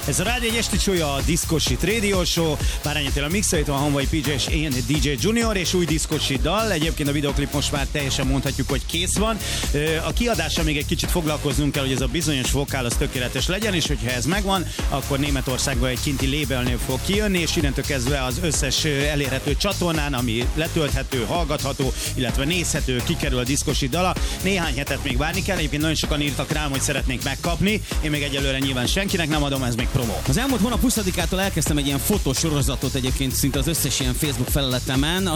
Ez a Rádió egy esti csúlya, a Disco Shit Radio Show. Bárányatól a mixer, van Honvai PJ és én DJ Junior, és új Disco Shit dal. Egyébként a videoklip most már teljesen mondhatjuk, hogy kész van. A kiadással még egy kicsit foglalkoznunk kell, hogy ez a bizonyos vokál az tökéletes legyen, és hogyha ez megvan, akkor Németországban egy kinti labelnél fog kijönni, és innentől kezdve az összes elérhető csatornán, ami letölthető, hallgatható, illetve nézhető, kikerül a Disco Shit dala. Néhány hetet még várni kell, egyébként nagyon sokan írtak rám, hogy szeretnénk megkapni. Én még egyelőre nyilván senkinek nem adom, ez még promo. Az elmúlt hónap 20-ától elkezdtem egy ilyen fotosorozatot egyébként szinte az összes ilyen Facebook feleletemen.